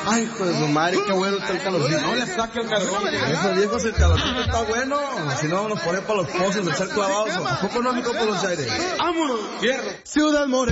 Ay, hijo de su madre, qué bueno está el calorcito. No le saque el calorcito. Eso, viejos, el calorcito está bueno. Si no, nos ponemos para los pozos de ser clavados. ¿A poco no, mi compa Los Aires? ¡Vámonos! ¡Fierro! Ciudad Morena.